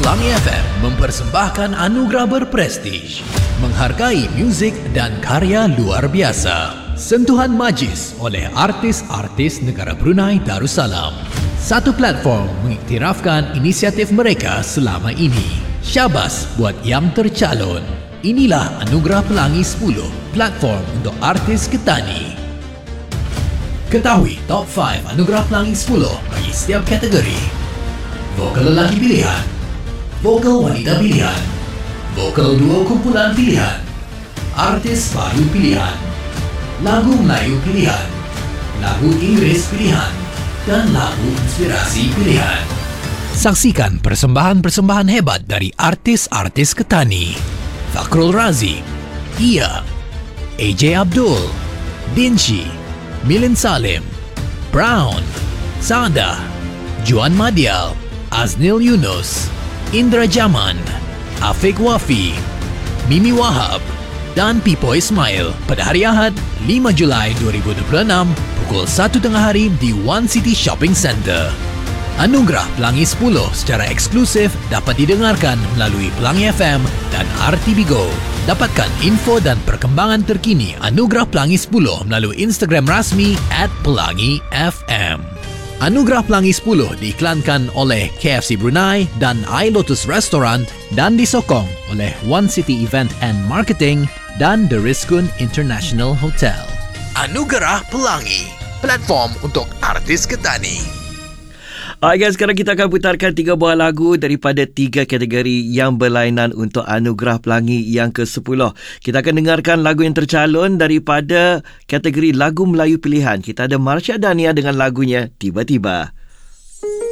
Pelangi FM mempersembahkan anugerah berprestij, menghargai muzik dan karya luar biasa. Sentuhan Majlis oleh artis-artis negara Brunei Darussalam. Satu platform mengiktirafkan inisiatif mereka selama ini. Syabas buat yang tercalon. Inilah Anugerah Pelangi 10, platform untuk artis Ketani. Ketahui top 5 Anugerah Pelangi 10 bagi setiap kategori. Vokal lelaki pilihan, vokal wanita pilihan, vokal duo kumpulan pilihan, artis baru pilihan, lagu Melayu pilihan, lagu Inggeris pilihan, dan lagu inspirasi pilihan. Saksikan persembahan-persembahan hebat dari artis-artis Ketani. Fakrul Razi, Ia, AJ Abdul, Dinci, Milin Salim, Brown, Sada, Juan Madial, Aznil Yunus, Indra Jaman, Afiq Wafi, Mimi Wahab dan Pipo Ismail pada hari Ahad 5 Julai 2026 pukul 1.30 hari di One City Shopping Centre. Anugerah Pelangi 10 secara eksklusif dapat didengarkan melalui Pelangi FM dan RTB Go. Dapatkan info dan perkembangan terkini Anugerah Pelangi 10 melalui Instagram rasmi @PelangiFM. Anugerah Pelangi 10 diiklankan oleh KFC Brunei dan iLotus Restaurant dan disokong oleh One City Event and Marketing dan The Rizkun International Hotel. Anugerah Pelangi, platform untuk artis Ketani. Alright guys, sekarang kita akan putarkan 3 buah lagu daripada 3 kategori yang berlainan untuk Anugerah Pelangi yang ke-10. Kita akan dengarkan lagu yang tercalon daripada kategori lagu Melayu pilihan. Kita ada Marsha Dania dengan lagunya Tiba-Tiba.